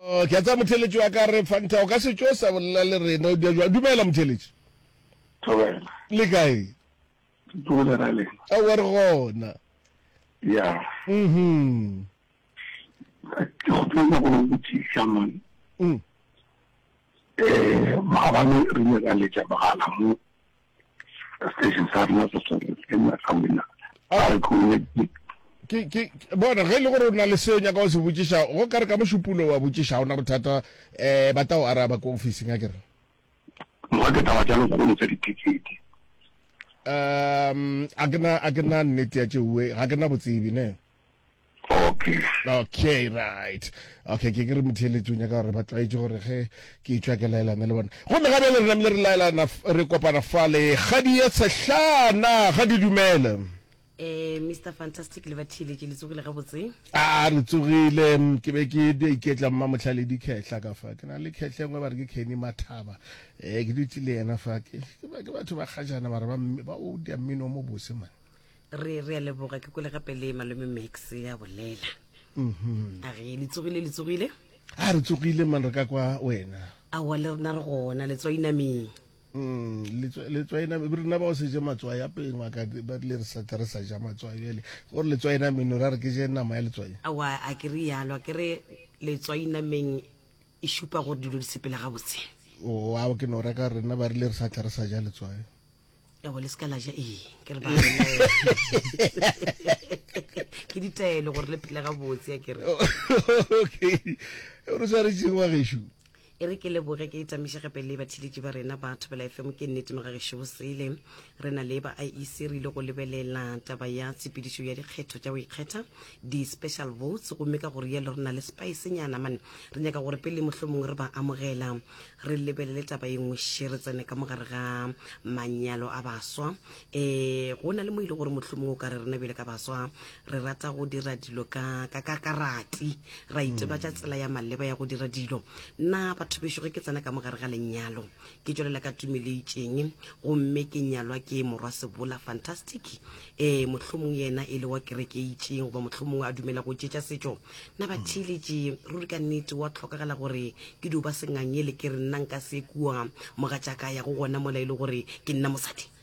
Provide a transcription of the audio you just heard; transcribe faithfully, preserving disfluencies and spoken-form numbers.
o ke tsa motheletsi wa ka re Fanta o ka se tšo sa bolla le rena o dia dumela motheletsi Tobela le kae tole ra le a wa re gona ya mhm ke go tsena go botsi shaman mm eh ba ba ne re ne ka le tsa bagala mo station sa rena so so ke na kawina a ko ne ke ke bona ge le gore o na le senya ka o se botšiša go ka re ka mošupulo wa botšiša o na bothata um ba tla o araba ko officing a kere mo ke taba tsa go ntse ditikete um a kena a kena nnete ya tšeue ga kena botsebi ne okay okay right okay ke ke re motheletsi o nyaka gore ba tlaetse gore ge ke itswa ke laelane le bona gomme gabe le rena mle re laelana re kopana fale gadi ya sehlana ga di dumele eh Mister Fantastic le bathile ke le tsogile ga botse a re tsogile ke be ke di iketla mma motlhale di khehla ka fa ke na le khehle ngwe ba re ke Kenny Mathaba eh ke ditse le yena fa ke ke batho ba gajana mara ba ba o dia mmino mo bose man re re le boga ke kole gape le malome Max ya bolela mhm a re le tsogile le tsogile a re tsogile man re ka kwa wena a wa le rena re gona le tswaina me mm le tswaina be rena ba o se je matswa ya peng wa ka ba le re sa re sa ja matswa yele gore le tswaina meno ra re ke je nama ya le tswaina a wa a ke re yalo a ke re le tswaina meng e shupa go dilo di sepela ga botse o wa ke no reka rena ba re le re sa re sa ja le tswaina ya bo le ska la ja e ke re ba ke ditaelo gore le phela ga botse ya ke re okay o re sa re tshingwa geshu e re ke le boge ke itamiša gape le bathiledi ba rena ba thobela F M ke nnete magagesho bosele re na le ba I E C re ile go lebelela taba ya tshepedišo ya dikgetho tša go ikgetha di-special votes gomme ka gore yelo re na le spice nyana mane re nyaka gore pele mohlomong re ba amogela re lebelele taba ye nngwe še re tsene ka mogare ga manyalo a baswa um go na le mo ile gore mohlomong o ka re re nebele ka baswa re rata go dira dilo ka karati ra itebatša tsela ya maleba ya go dira dilo nna batho bešo ge ke tsena ka mogare ga lenyalo ke tšwelela ka tumeleitšeng gomme ke nyalwa ke morwa Sebola Fantastic um mohlomong yena e le wa kereke itšeng goba mohlomong a dumela go tšetša setšo nna batheletše ruri ka nnete wa tlhokagala gore ke dio ba sengangele ke re nna nka se kua mogatšaka ya go gona mola e le gore ke nna mosadi